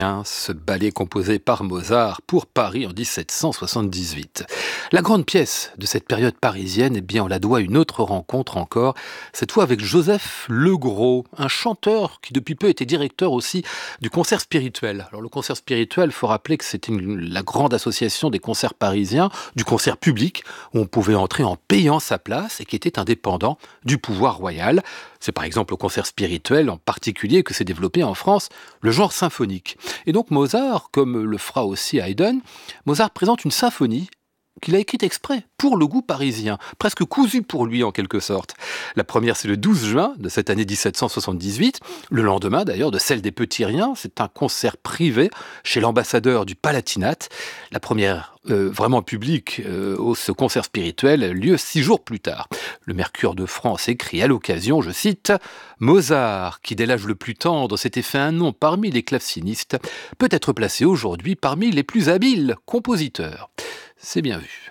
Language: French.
Ce ballet composé par Mozart pour Paris en 1778. La grande pièce de cette période parisienne, eh bien, on la doit à une autre rencontre encore, cette fois avec Joseph Legros, un chanteur qui depuis peu était directeur aussi du concert spirituel. Alors le concert spirituel, il faut rappeler que c'était la grande association des concerts parisiens, du concert public, où on pouvait entrer en payant sa place et qui était indépendant du pouvoir royal. C'est par exemple au concert spirituel en particulier que s'est développé en France le genre symphonique. Et donc Mozart, comme le fera aussi Haydn, Mozart présente une symphonie qu'il a écrite exprès pour le goût parisien, presque cousue pour lui en quelque sorte. La première, c'est le 12 juin de cette année 1778, le lendemain d'ailleurs de celle des Petits Riens. C'est un concert privé chez l'ambassadeur du Palatinat. La première, vraiment publique, ce concert spirituel a lieu 6 jours plus tard. Le Mercure de France écrit à l'occasion, je cite, « Mozart, qui dès l'âge le plus tendre s'était fait un nom parmi les clavecinistes, peut être placé aujourd'hui parmi les plus habiles compositeurs. » C'est bien vu.